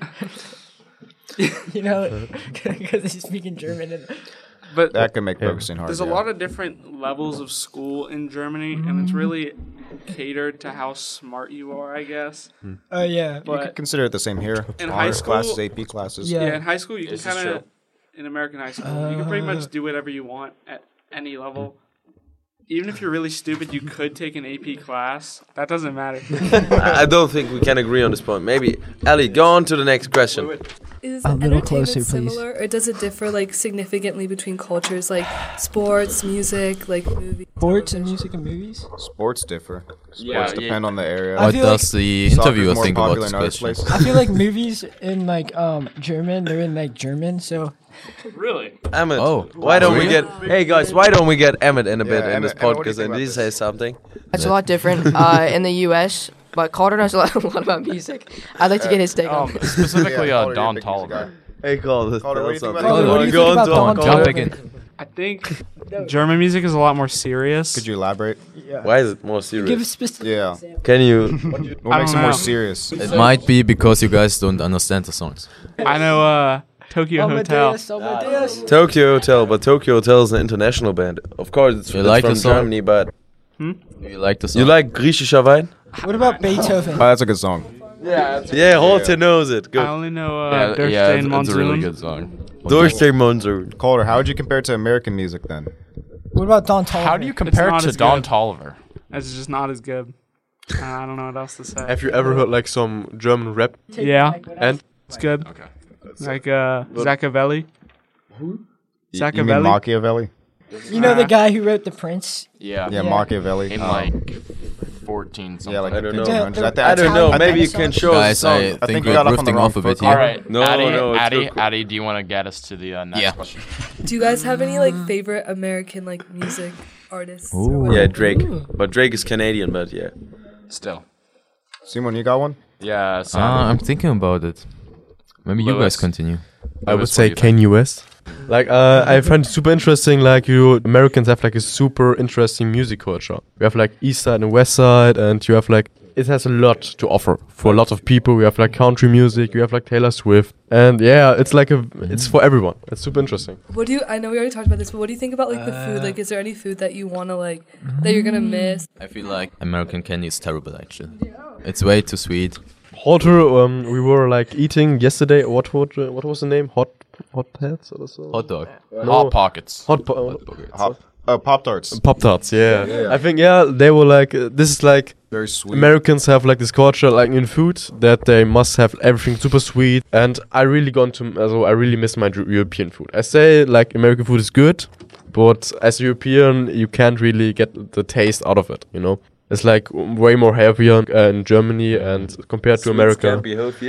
You know, because they speak in German. And but That can make focusing hard. there's yeah. a lot of different levels of school in Germany, and it's really catered to how smart you are, I guess. Oh yeah, You But could consider it the same here. in high Honors school- classes, A P classes. Yeah. yeah, in high school you This can is kind of, true. in American high school, you can pretty much do whatever you want at any level. Even if you're really stupid, you could take an A P class. That doesn't matter. I I don't think we can agree on this point. Maybe Ellie, go on to the next question. Is A little entertainment closer, please. similar, or does it differ like significantly between cultures, like sports, music, like movies? sports and music and movies. Sports differ. Sports Yeah, yeah. depend on the area. I What feel does the Soccer's interviewer more think about popular this in other question? places. I feel like movies in like um German, they're in like German, so Really? Emmett, Oh, why don't we really? get? Hey guys, why don't we get Emmett in a Yeah, bit in Emmett- this Emmett, what do you podcast think and about he this? say something? It's a lot different uh, in the U S, but Calder knows a lot, a lot about music. I'd like to get his take on Um, it. specifically, Yeah, uh, Calder, Don you're a big music Tolliver. Hey, Calder, Calder, tell what do us you think something. about Calder, what do you Go think on, about Don. Don Jump Tolliver? again. I think German music is a lot more serious. Could you elaborate? yeah. Why is it more Give a serious? specific Yeah. example. Can you? What I makes don't it more know. serious? It might be because you guys don't understand the songs. I know uh, Tokyo Hotel. Amadeus, Amadeus. Tokyo Hotel, but Tokyo Hotel is an international band. Of course, it's, You it's like from the song? Germany, but Hmm? Do you like the song? you like griechischer Wein? What about Beethoven? Oh, that's a good song. Yeah. Yeah, Holte knows it. I Good. only know uh, Yeah, Durch yeah, den it's, it's a really Monsun. good song. Durch den Monsun. Calder, how would you compare it to American music then? What about Don Tolliver? How do you compare it not to as Don good. Tolliver? It's just not as good. Uh, I don't know what else to say. Have you ever heard like some German rap? Yeah, And it's good. Okay. Like uh, Zaccavelli. You, you mean Zaccavelli? Machiavelli? You know the guy who wrote The Prince? Yeah. Yeah, Yeah. Machiavelli. In Um, like fourteen something. yeah, like I don't the know. fifteen hundreds. Yeah, I, the- think- I don't know. Italian Maybe you song. can show us a Guys, song. I I think think we we're got off on the drifting wrong off a foot. bit here. All right, No, Addy, no, it's Addy, good. Addy, do you want to get us to the uh, next Yeah. question? Do you guys have any like favorite American like music artists? or Ooh. whatever? Yeah, Drake. But Drake is Canadian, but yeah. Still. Simon, you got one? Yeah. Sam. Ah, I'm thinking about it. Maybe you Lewis? guys continue. I would Lewis, say what do you think? Kanye West. Like uh, I find it super interesting. Like you Americans have like a super interesting music culture. We have like East Side and West Side, and you have like it has a lot to offer for a lot of people. We have like country music. You have like Taylor Swift, and yeah, it's like a it's for everyone. It's super interesting. What do you? I know we already talked about this, but what do you think about like the food? Like, is there any food that you want to like that you're gonna miss? I feel like American candy is terrible actually. It's way too sweet. Hotter, um, we were like eating yesterday. What what uh, what was the name? Hot hot pets or so? Hot dog. Hot Pockets. Hot po- Hop, uh, Pop Tarts. Pop Tarts. Yeah. Yeah. I think yeah they were like uh, this is like Very sweet. Americans have like this culture like in food that they must have everything super sweet, and I really gone to also I really miss my Euro- European food. I say like American food is good, but as a European you can't really get the taste out of it. You know, it's like way more heavier uh, in Germany and compared to Swedes America. can't be healthy.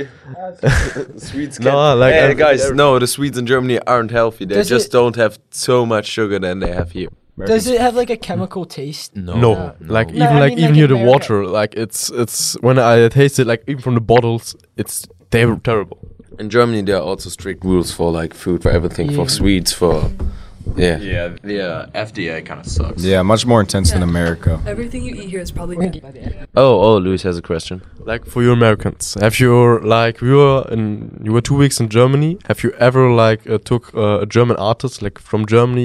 Swedes No, can't. like, hey, um, guys, they're- no, the Swedes in Germany aren't healthy. They Does just it- don't have so much sugar than they have here. Does it have like a chemical taste? No. No, No. like No, even I like mean, even like here in the America. water, like it's it's when I taste it, like even from the bottles, it's ter- terrible. In Germany, there are also strict rules for like food, for everything, Yeah. for sweets, for yeah. Yeah, the uh, F D A kind of sucks. Yeah, much more intense than America. Everything you eat here is probably good. Oh, oh, Luis has a question. Like for you Americans, have you like we were in you were two weeks in Germany? Have you ever like uh, took uh, a German artist like from Germany and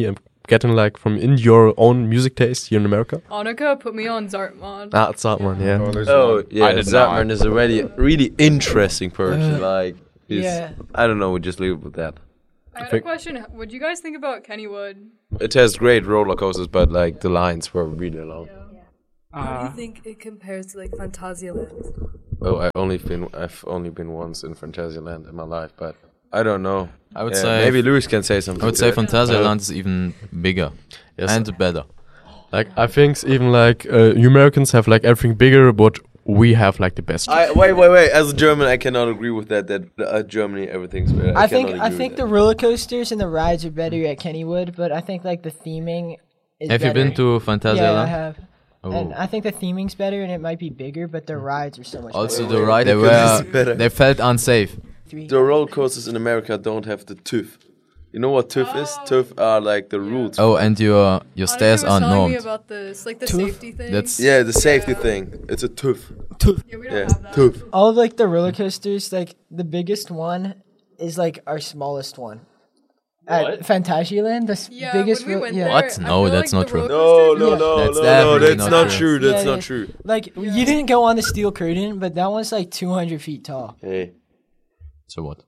getting like from in your own music taste here in America? Annika put me on Zartman. Ah, Zartman, yeah. Oh, yeah, I did Zartman not. is a really, really interesting person. Uh, like, he's, yeah. I don't know, we just leave it with that. I had a question. What do you guys think about Kennywood? It has great roller coasters, but like the lines were really long. How do you think it compares to like Phantasialand? Oh, I only been, I've only been once in Phantasialand in my life, but I don't know. I would Yeah, say maybe Louis can say something. I would to say it. Phantasialand is even bigger Yes. and better. Like I think even like uh, you Americans have like everything bigger, but we have like the best. I, wait, wait, wait. As a German, I cannot agree with that. That uh, Germany, everything's better. I, I think cannot I agree think with the roller coasters and the rides are better at Kennywood, but I think like the theming is Have you better. been to Phantasialand? Yeah, I have. Oh. And I think the theming's better and it might be bigger, but the rides are so much Also, better. the ride they Because it's were better. they felt unsafe. that. The roller coasters in America don't have the tooth. You know what tooth is? Tooth are like the rules. Oh, and your your stairs Annika was aren't telling me normed. about this, like the Tooth? safety thing. That's Yeah, the safety thing. It's a tooth. Tooth. Yeah, we don't Yeah, have that. tooth. All of like the roller coasters, like the biggest one is like our smallest one. At Phantasialand, the s- Yeah, biggest. when we ro- went yeah. there, What? I No, feel that's like not the true. roller No, no, coasters- no, That's no, no. definitely That's not not true. true. That's Yeah, not yeah. true. Like you didn't go on the steel curtain, but that one's like two hundred feet tall. Hey. So what?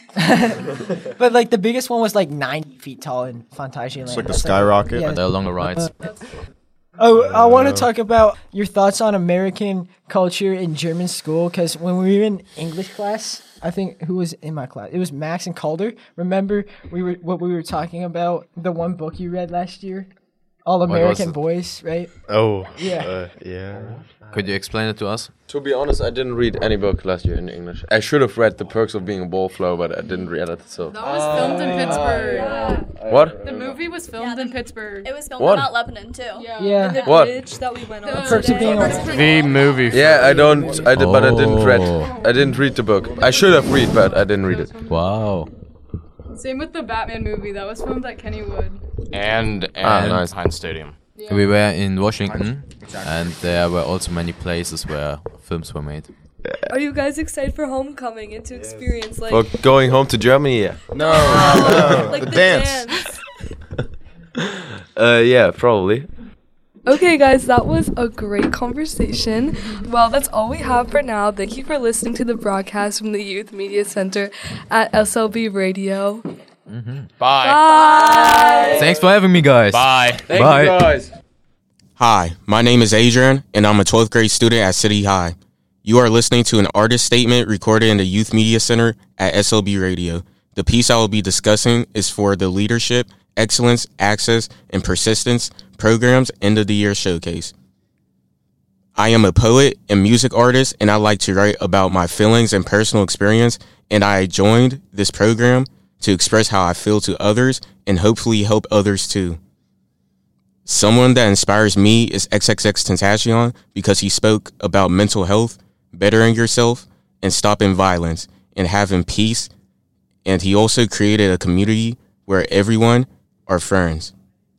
But like the biggest one was like ninety feet tall in Phantasialand. It's like the That's skyrocket. yeah. They're longer rides. Oh, I want to talk about your thoughts on American culture in German school because when we were in English class, I think who was in my class? It was Max and Calder. Remember we were what we were talking about? The one book you read last year, All What was American it? Boys, right? Oh, Yeah. uh, yeah. Could you explain it to us? To be honest, I didn't read any book last year in English. I should have read The Perks of Being a Wallflower, but I didn't read it. So That was filmed in Pittsburgh. what? The movie was filmed in Pittsburgh. It was filmed What? in Mount Lebanon too. Yeah. Yeah. And the What? bridge that we went on. Perks of Being a The movie. Yeah, I don't. I did, but I didn't read. Oh. I didn't read the book. I should have read, but I didn't read it. Wow. Same with the Batman movie. That was filmed at Kennywood. And and Ah, nice. Heinz Stadium. We were in Washington, and there were also many places where films were made. Are you guys excited for homecoming and to experience like For going home to Germany, yeah. No, no, like the the dance. dance? Uh, yeah, probably. Okay, guys, that was a great conversation. Well, that's all we have for now. Thank you for listening to the broadcast from the Youth Media Center at S L B Radio. Mm-hmm. Bye. Bye. Thanks for having me, guys. Bye. Thank Bye. you guys. Hi, my name is Adrian, and I'm a twelfth grade student at City High. You are listening to an artist statement recorded in the Youth Media Center at S L B Radio. The piece I will be discussing is for the Leadership, Excellence, Access, and Persistence Programs End of the Year Showcase. I am a poet and music artist, and I like to write about my feelings and personal experience, and I joined this program to express how I feel to others and hopefully help others too. Someone that inspires me is X X X Tentacion because he spoke about mental health, bettering yourself, and stopping violence, and having peace, and he also created a community where everyone are friends.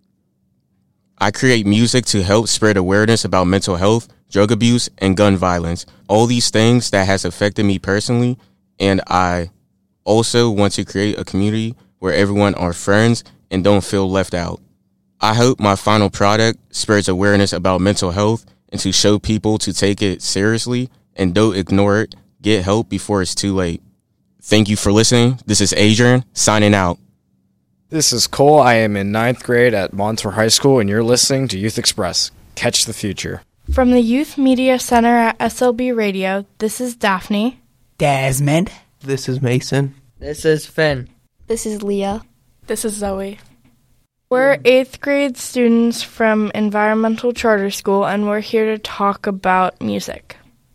I create music to help spread awareness about mental health, drug abuse, and gun violence, all these things that has affected me personally, and I also want to create a community where everyone are friends and don't feel left out. I hope my final product spreads awareness about mental health and to show people to take it seriously and don't ignore it. Get help before it's too late. Thank you for listening. This is Adrian, signing out. This is Cole. I am in ninth grade at Montour High School, and you're listening to Youth Express. Catch the future. From the Youth Media Center at S L B Radio, this is Daphne. Desmond. This is Mason. This is Finn. This is Leah. This is Zoe. We're eighth grade students from Environmental Charter School, and we're here to talk about music.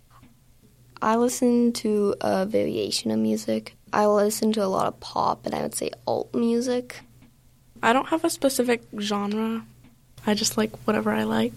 I listen to a variation of music. I listen to a lot of pop, and I would say alt music. I don't have a specific genre. I just like whatever I like.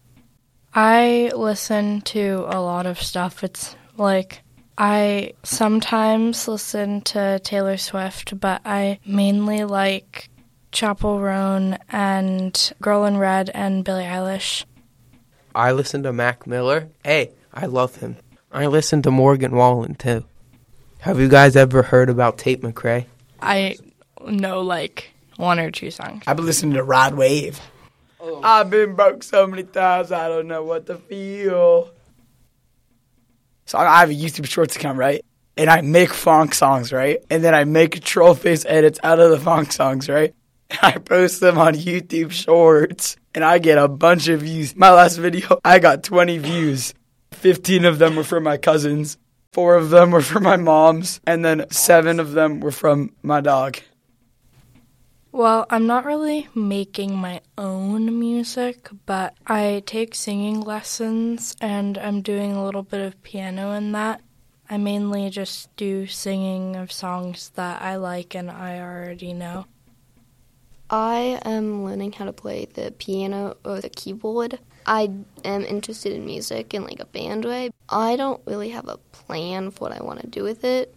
I listen to a lot of stuff. It's like I sometimes listen to Taylor Swift, but I mainly like Chappell Roan and Girl in Red and Billie Eilish. I listen to Mac Miller. Hey, I love him. I listen to Morgan Wallen, too. Have you guys ever heard about Tate McRae? I know, like, one or two songs. I've been listening to Rod Wave. Oh. I've been broke so many times, I don't know what to feel. So I have a YouTube Shorts account, right? And I make funk songs, right? And then I make troll face edits out of the funk songs, right? And I post them on YouTube Shorts. And I get a bunch of views. My last video, I got twenty views. fifteen of them were from my cousins. Four of them were from my mom's. And then seven of them were from my dog. Well, I'm not really making my own music, but I take singing lessons and I'm doing a little bit of piano in that. I mainly just do singing of songs that I like and I already know. I am learning how to play the piano or the keyboard. I am interested in music in like a band way. I don't really have a plan for what I want to do with it.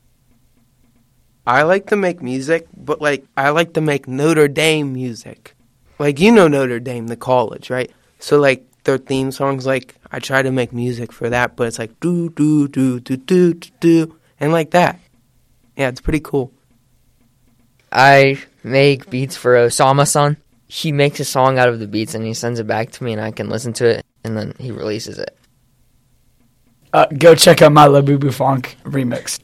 I like to make music, but, like, I like to make Notre Dame music. Like, you know Notre Dame, the college, right? So, like, their theme songs, like, I try to make music for that, but it's like, do, do, do, do, do, do, do, and like that. Yeah, it's pretty cool. I make beats for Osama-san. He makes a song out of the beats, and he sends it back to me, and I can listen to it, and then he releases it. Uh, go check out my Labubu Funk remix.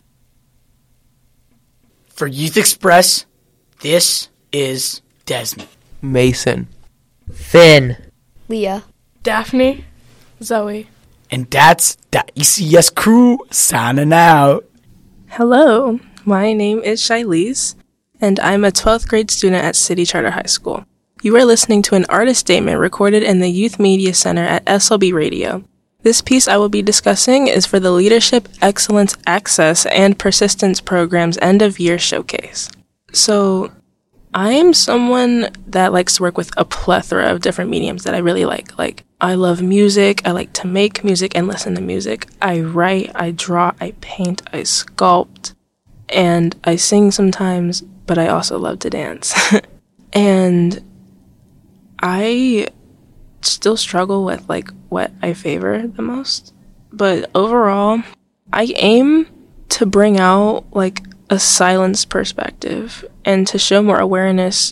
For Youth Express, this is Desmond. Mason. Finn. Leah. Daphne. Zoe. And that's the E C S crew signing out. Hello, my name is Shilese, and I'm a twelfth grade student at City Charter High School. You are listening to an artist statement recorded in the Youth Media Center at S L B Radio. This piece I will be discussing is for the Leadership Excellence Access and Persistence Program's End of Year Showcase. So, I am someone that likes to work with a plethora of different mediums that I really like. Like, I love music, I like to make music and listen to music. I write, I draw, I paint, I sculpt, and I sing sometimes, but I also love to dance. And I still struggle with like what I favor the most, but overall I aim to bring out like a silenced perspective and to show more awareness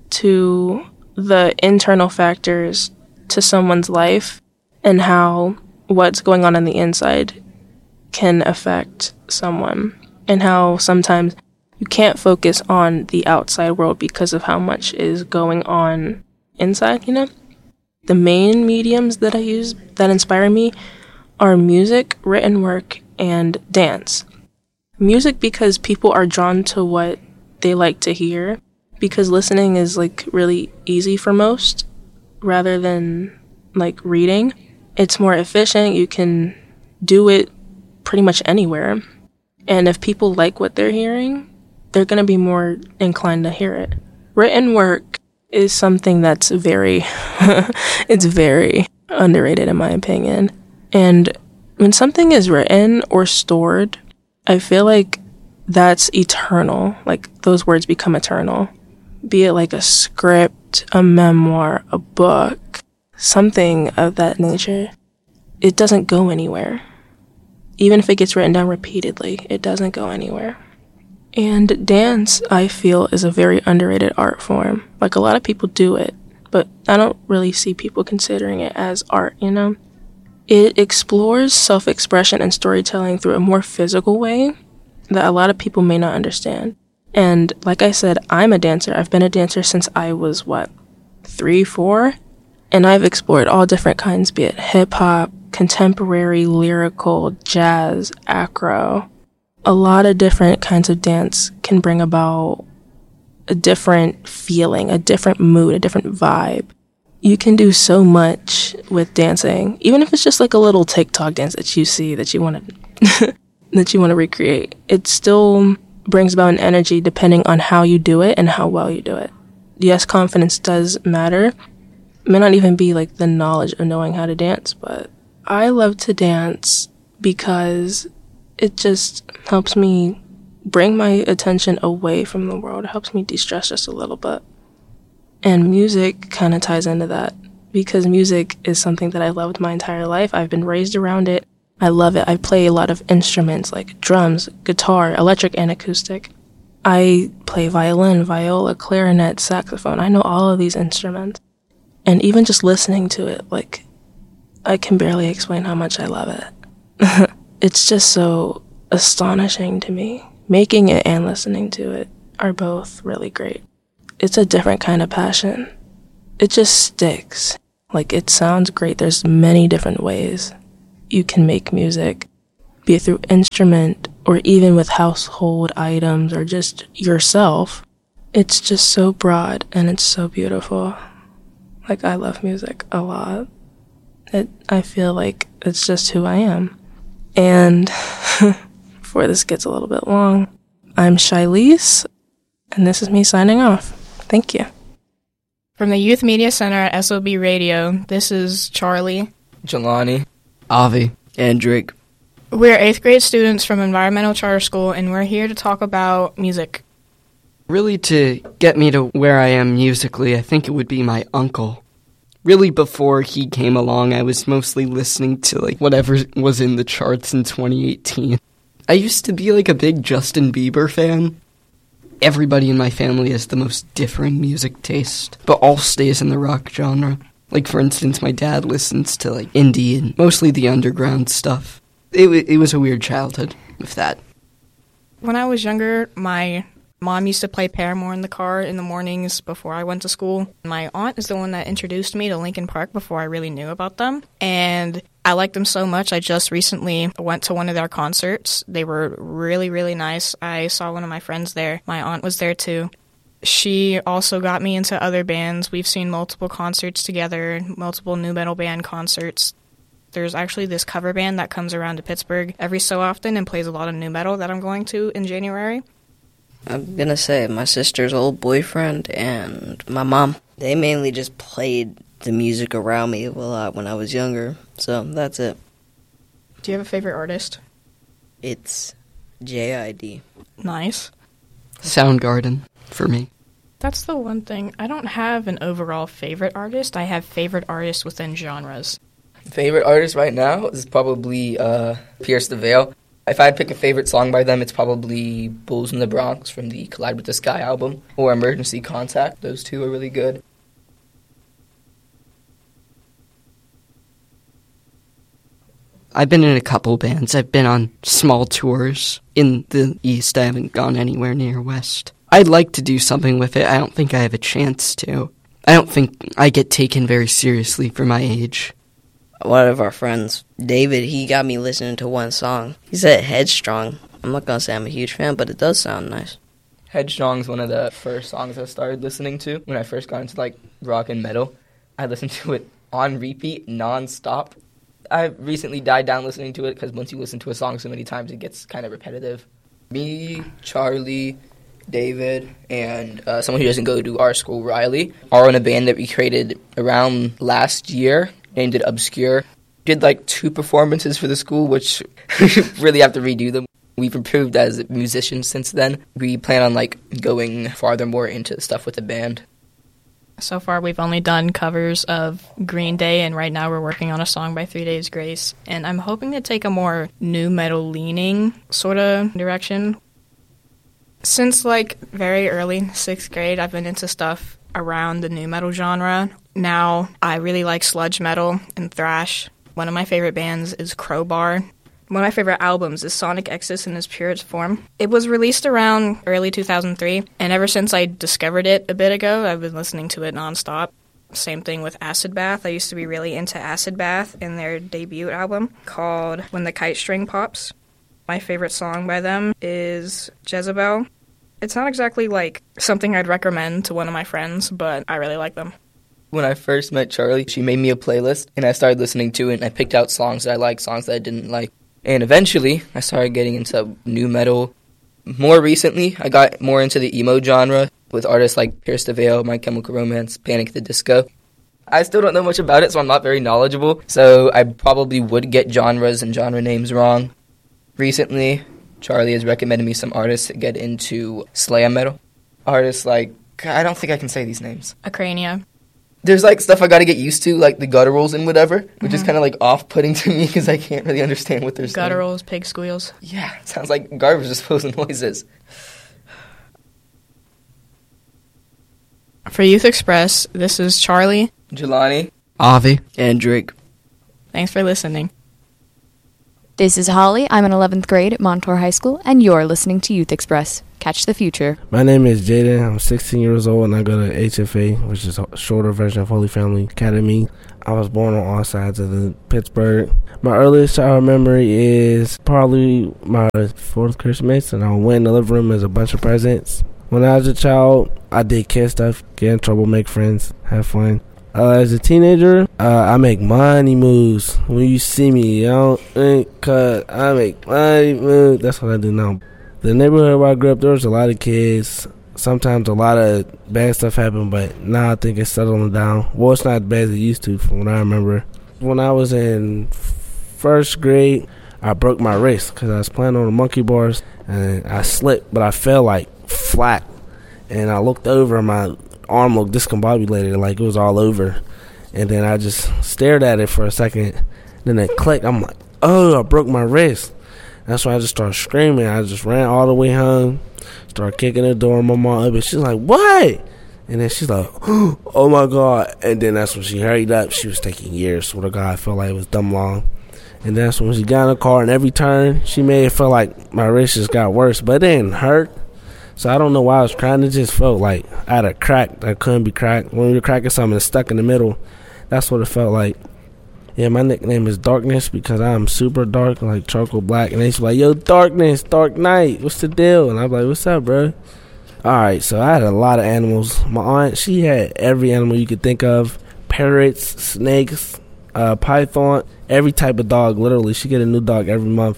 to the internal factors to someone's life and how what's going on on the inside can affect someone, and how sometimes you can't focus on the outside world because of how much is going on inside, you know? The main mediums that I use that inspire me are music, written work, and dance. Music because people are drawn to what they like to hear, because listening is like really easy for most rather than like reading. It's more efficient, you can do it pretty much anywhere. And if people like what they're hearing, they're going to be more inclined to hear it. Written work is something that's very, it's very underrated in my opinion. And when something is written or stored, I feel like that's eternal. Like those words become eternal. Be it like a script, a memoir, a book, something of that nature. It doesn't go anywhere. Even if it gets written down repeatedly, it doesn't go anywhere. And dance, I feel, is a very underrated art form. Like, a lot of people do it, but I don't really see people considering it as art, you know? It explores self-expression and storytelling through a more physical way that a lot of people may not understand. And like I said, I'm a dancer. I've been a dancer since I was, what, three, four? And I've explored all different kinds, be it hip-hop, contemporary, lyrical, jazz, acro. A lot of different kinds of dance can bring about a different feeling, a different mood, a different vibe. You can do so much with dancing, even if it's just like a little TikTok dance that you see that you want to that you want to recreate. It still brings about an energy depending on how you do it and how well you do it. Yes, confidence does matter. It may not even be like the knowledge of knowing how to dance, but I love to dance because it just helps me bring my attention away from the world. It helps me de-stress just a little bit. And music kind of ties into that because music is something that I loved my entire life. I've been raised around it. I love it. I play a lot of instruments like drums, guitar, electric and acoustic. I play violin, viola, clarinet, saxophone. I know all of these instruments. And even just listening to it, like, I can barely explain how much I love it. It's just so astonishing to me. Making it and listening to it are both really great. It's a different kind of passion. It just sticks. Like, it sounds great. There's many different ways you can make music, be it through instrument or even with household items or just yourself. It's just so broad and it's so beautiful. Like, I love music a lot. It, I feel like it's just who I am. And before this gets a little bit long, I'm Shylise, and this is me signing off. Thank you. From the Youth Media Center at S O B Radio, this is Charlie, Jelani, Avi, and Drake. We're eighth grade students from Environmental Charter School, and we're here to talk about music. Really, to get me to where I am musically, I think it would be my uncle. Really, before he came along, I was mostly listening to, like, whatever was in the charts in twenty eighteen. I used to be, like, a big Justin Bieber fan. Everybody in my family has the most differing music taste, but all stays in the rock genre. Like, for instance, my dad listens to, like, indie and mostly the underground stuff. It, w- it was a weird childhood with that. When I was younger, my mom used to play Paramore in the car in the mornings before I went to school. My aunt is the one that introduced me to Linkin Park before I really knew about them. And I liked them so much, I just recently went to one of their concerts. They were really, really nice. I saw one of my friends there. My aunt was there too. She also got me into other bands. We've seen multiple concerts together, multiple nu metal band concerts. There's actually this cover band that comes around to Pittsburgh every so often and plays a lot of nu metal that I'm going to in January. I'm gonna say my sister's old boyfriend and my mom. They mainly just played the music around me a lot when I was younger, so that's it. Do you have a favorite artist? It's J I D. Nice. Soundgarden, for me. That's the one thing. I don't have an overall favorite artist. I have favorite artists within genres. Favorite artist right now is probably uh, Pierce the Veil. If I had to pick a favorite song by them, it's probably Bulls in the Bronx from the Collide with the Sky album, or Emergency Contact. Those two are really good. I've been in a couple bands. I've been on small tours in the East. I haven't gone anywhere near West. I'd like to do something with it. I don't think I have a chance to. I don't think I get taken very seriously for my age. One of our friends, David, he got me listening to one song. He said Headstrong. I'm not gonna say I'm a huge fan, but it does sound nice. Headstrong's one of the first songs I started listening to when I first got into, like, rock and metal. I listened to it on repeat, non-stop. I recently died down listening to it because once you listen to a song so many times, it gets kind of repetitive. Me, Charlie, David, and uh, someone who doesn't go to our school, Riley, are in a band that we created around last year, named it Obscure. Did like two performances for the school, which really have to redo them. We've improved as musicians since then. We plan on like going farther more into stuff with the band. So far, we've only done covers of Green Day, and right now we're working on a song by Three Days Grace. And I'm hoping to take a more nu metal leaning sort of direction. Since like very early sixth grade, I've been into stuff around the nu metal genre. Now I really like sludge metal and thrash. One of my favorite bands is Crowbar. One of my favorite albums is Sonic Exodus in its purest form. It was released around early two thousand three, and ever since I discovered it a bit ago, I've been listening to it nonstop. Same thing with Acid Bath. I used to be really into Acid Bath and their debut album called When the Kite String Pops. My favorite song by them is Jezebel. It's not exactly like something I'd recommend to one of my friends, but I really like them. When I first met Charlie, she made me a playlist, and I started listening to it, and I picked out songs that I liked, songs that I didn't like. And eventually, I started getting into nu metal. More recently, I got more into the emo genre with artists like Pierce the Veil, My Chemical Romance, Panic at the Disco. I still don't know much about it, so I'm not very knowledgeable, so I probably would get genres and genre names wrong. Recently, Charlie has recommended me some artists to get into slam metal. Artists like, I don't think I can say these names. Acrania. There's like stuff I gotta get used to, like the gutturals and whatever, which Mm-hmm. is kind of like off-putting to me because I can't really understand what they're saying. Gutturals, pig squeals. Yeah, sounds like garbage disposal noises. For Youth Express, this is Charlie, Jelani, Avi, and Drake. Thanks for listening. This is Holly. I'm in eleventh grade at Montour High School, and you're listening to Youth Express. Catch the future. My name is Jaden. I'm sixteen years old, and I go to H F A, which is a shorter version of Holy Family Academy. I was born on all sides of the Pittsburgh. My earliest childhood memory is probably my fourth Christmas, and I went in the living room as a bunch of presents. When I was a child, I did kid stuff, get in trouble, make friends, have fun. Uh, as a teenager, uh, I make money moves. When you see me, I don't think, cause I make money moves. That's what I do now. The neighborhood where I grew up, there was a lot of kids. Sometimes a lot of bad stuff happened, but now I think it's settling down. Well, it's not as bad as it used to from what I remember. When I was in first grade, I broke my wrist because I was playing on the monkey bars, and I slipped, but I fell like flat. And I looked over, and my arm looked discombobulated, like it was all over. And then I just stared at it for a second. Then it clicked. I'm like, oh, I broke my wrist. That's why I just started screaming. I just ran all the way home, started kicking the door. My mom up, and she's like, what? And then she's like, oh my God. And then that's when she hurried up. She was taking years. Swear to God, I felt like it was dumb long. And that's when she got in the car, and every turn she made it feel like my wrist just got worse. But it didn't hurt. So I don't know why I was crying. It just felt like I had a crack that couldn't be cracked. When you're cracking something that's stuck in the middle, that's what it felt like. Yeah, my nickname is Darkness because I'm super dark, like charcoal black. And they used to be like, yo, Darkness, Dark Knight, what's the deal? And I'm like, what's up, bro? All right, so I had a lot of animals. My aunt, she had every animal you could think of. Parrots, snakes, uh, python, every type of dog, literally. She get a new dog every month.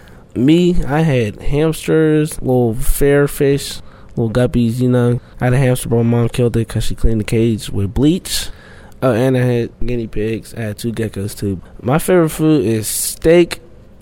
Me, I had hamsters, little fair fish, little guppies, you know. I had a hamster, but my mom killed it because she cleaned the cage with bleach. Oh, and I had guinea pigs. I had two geckos, too. My favorite food is steak,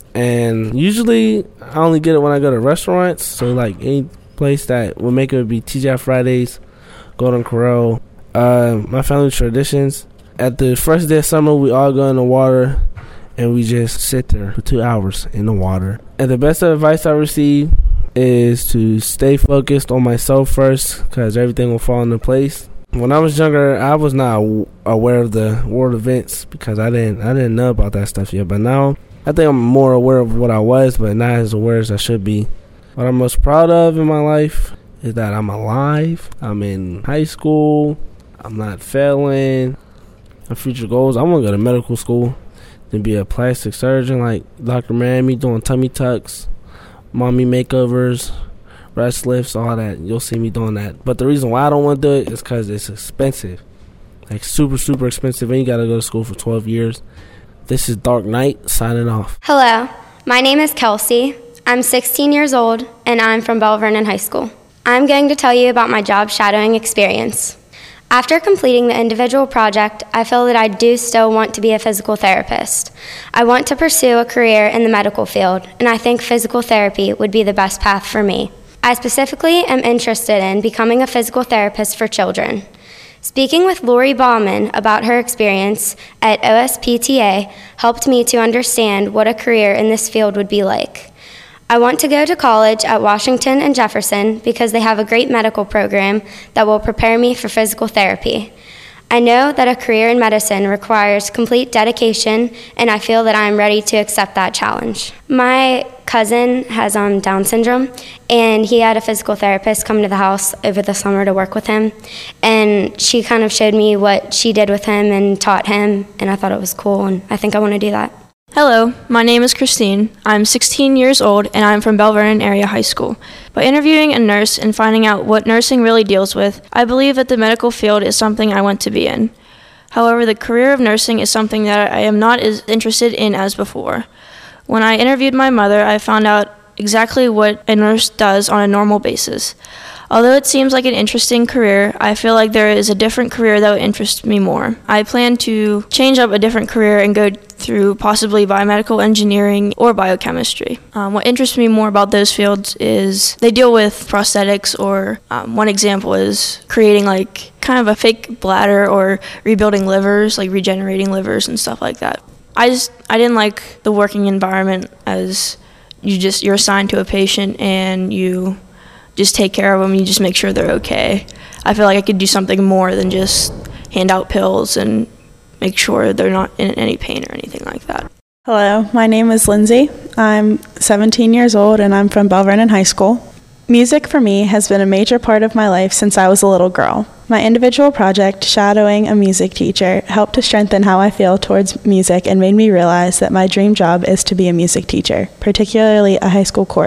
and usually I only get it when I go to restaurants. So, like, any place that would make it would be T G I Fridays, Golden Corral. Uh, my family traditions, at the first day of summer, we all go in the water, and we just sit there for two hours in the water. And the best advice I received is to stay focused on myself first, because everything will fall into place. When I was younger, I was not aware of the world events because I didn't I didn't know about that stuff yet. But now, I think I'm more aware of what I was, but not as aware as I should be. What I'm most proud of in my life is that I'm alive. I'm in high school. I'm not failing. My future goals, I want to go to medical school, then be a plastic surgeon like Doctor Miami, doing tummy tucks, mommy makeovers, breast lifts, all that. You'll see me doing that. But the reason why I don't want to do it is because it's expensive. Like super, super expensive. And you got to go to school for twelve years. This is Dark Knight signing off. Hello, my name is Kelsey. I'm sixteen years old, and I'm from Bell Vernon High School. I'm going to tell you about my job shadowing experience. After completing the individual project, I feel that I do still want to be a physical therapist. I want to pursue a career in the medical field, and I think physical therapy would be the best path for me. I specifically am interested in becoming a physical therapist for children. Speaking with Lori Bauman about her experience at O S P T A helped me to understand what a career in this field would be like. I want to go to college at Washington and Jefferson because they have a great medical program that will prepare me for physical therapy. I know that a career in medicine requires complete dedication, and I feel that I am ready to accept that challenge. My cousin has um, Down syndrome, and he had a physical therapist come to the house over the summer to work with him, and she kind of showed me what she did with him and taught him, and I thought it was cool, and I think I want to do that. Hello, my name is Christine. I'm sixteen years old, and I'm from Bell Vernon Area High School. By interviewing a nurse and finding out what nursing really deals with, I believe that the medical field is something I want to be in. However, the career of nursing is something that I am not as interested in as before. When I interviewed my mother, I found out exactly what a nurse does on a normal basis. Although it seems like an interesting career, I feel like there is a different career that would interest me more. I plan to change up a different career and go through possibly biomedical engineering or biochemistry. Um, what interests me more about those fields is they deal with prosthetics, or um, one example is creating like kind of a fake bladder or rebuilding livers, like regenerating livers and stuff like that. I just I didn't like the working environment as you just you're assigned to a patient and you just take care of them, you just make sure they're okay. I feel like I could do something more than just hand out pills and make sure they're not in any pain or anything like that. Hello, my name is Lindsay. I'm seventeen years old and I'm from Bell Vernon High School. Music for me has been a major part of my life since I was a little girl. My individual project, shadowing a music teacher, helped to strengthen how I feel towards music and made me realize that my dream job is to be a music teacher, particularly a high school chorus